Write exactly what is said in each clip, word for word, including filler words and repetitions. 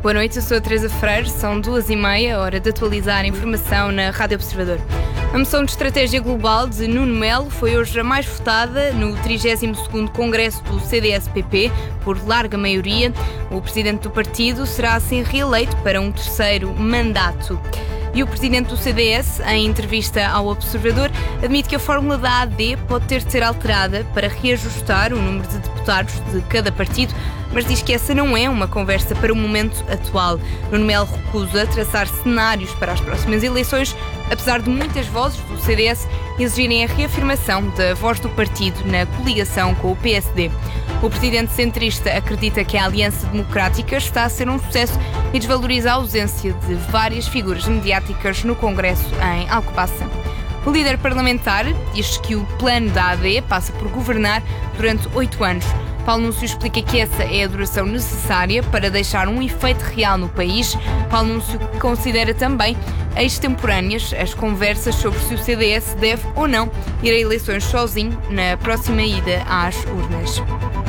Boa noite, eu sou a Teresa Freire, são duas e meia, hora de atualizar a informação na Rádio Observador. A moção de estratégia global de Nuno Melo foi hoje a mais votada no trigésimo segundo Congresso do C D S P P, por larga maioria. O presidente do partido será assim reeleito para um terceiro mandato. E o presidente do C D S, em entrevista ao Observador, admite que a fórmula da A D pode ter de ser alterada para reajustar o número de deputados de cada partido, mas diz que essa não é uma conversa para o momento atual. Nuno Melo recusa traçar cenários para as próximas eleições, apesar de muitas vozes do C D S exigirem a reafirmação da voz do partido na coligação com o P S D. O presidente centrista acredita que a Aliança Democrática está a ser um sucesso e desvaloriza a ausência de várias figuras mediáticas no Congresso em Alcobaça. O líder parlamentar diz que o plano da A D passa por governar durante oito anos. Paulo Núncio explica que essa é a duração necessária para deixar um efeito real no país. Paulo Núncio considera também extemporâneas as conversas sobre se o C D S deve ou não ir a eleições sozinho na próxima ida às urnas.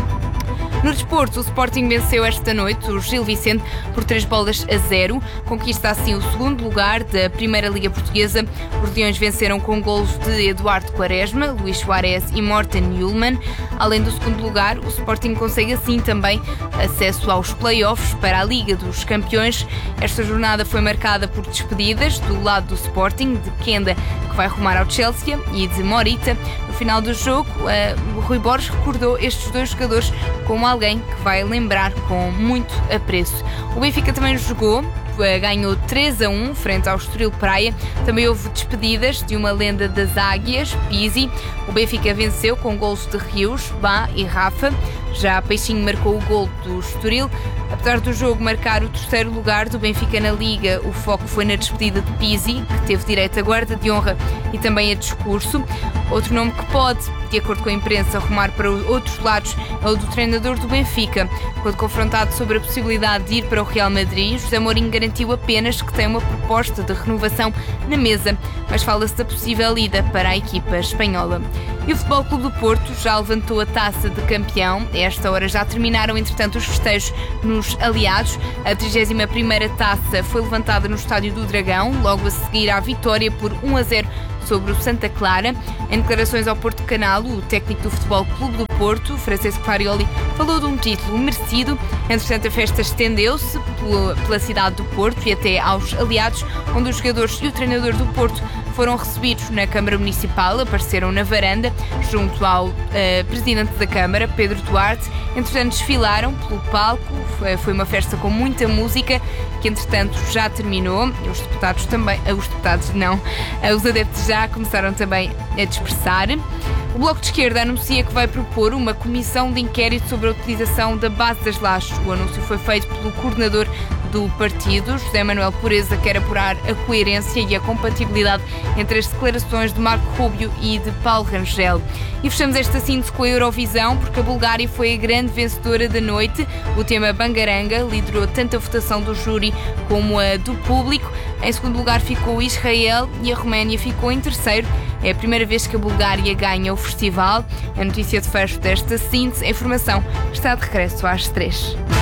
No desporto, o Sporting venceu esta noite o Gil Vicente por três bolas a zero, conquista assim o segundo lugar da Primeira Liga Portuguesa. Os Leões venceram com golos de Eduardo Quaresma, Luís Soares e Morten Hjulmand. Além do segundo lugar, o Sporting consegue assim também acesso aos play-offs para a Liga dos Campeões. Esta jornada foi marcada por despedidas do lado do Sporting, de Kenda, que vai rumar ao Chelsea, e de Morita. No final do jogo, uh, Rui Borges recordou estes dois jogadores como alguém que vai lembrar com muito apreço. O Benfica também jogou, ganhou três a um frente ao Estoril Praia. Também houve despedidas de uma lenda das Águias, Pizzi. O Benfica venceu com golos de Rios, Bá e Rafa. Já Peixinho marcou o gol do Estoril. Apesar do jogo marcar o terceiro lugar do Benfica na Liga, o foco foi na despedida de Pizzi, que teve direito a guarda de honra e também a discurso. Outro nome que pode, de acordo com a imprensa, rumar para outros lados é o do treinador do Benfica. Quando confrontado sobre a possibilidade de ir para o Real Madrid, José Mourinho garantiu apenas que tem uma proposta de renovação na mesa, mas fala-se da possível ida para a equipa espanhola. E o Futebol Clube do Porto já levantou a taça de campeão. A esta hora já terminaram, entretanto, os festejos nos aliados. A trigésima primeira taça foi levantada no Estádio do Dragão, logo a seguir à vitória por um a zero sobre o Santa Clara. Em declarações ao Porto Canal, o técnico do Futebol Clube do Porto, Francesco Farioli, falou de um título merecido. Entretanto, a festa estendeu-se pela cidade do Porto e até aos aliados, onde os jogadores e o treinador do Porto foram recebidos na Câmara Municipal, apareceram na varanda, junto ao uh, Presidente da Câmara, Pedro Duarte. Entretanto, desfilaram pelo palco, foi, foi uma festa com muita música, que entretanto já terminou. Os deputados também, uh, os deputados não, uh, os adeptos já começaram também a dispersar. O Bloco de Esquerda anuncia que vai propor uma comissão de inquérito sobre a utilização da base das lajes. O anúncio foi feito pelo coordenador do partido, José Manuel Pureza, quer apurar a coerência e a compatibilidade entre as declarações de Marco Rubio e de Paulo Rangel. E fechamos esta síntese com a Eurovisão, porque a Bulgária foi a grande vencedora da noite. O tema Bangaranga liderou tanto a votação do júri como a do público. Em segundo lugar ficou Israel e a Roménia ficou em terceiro. É a primeira vez que a Bulgária ganha o festival. A notícia de fecho desta síntese, a informação está de regresso às três.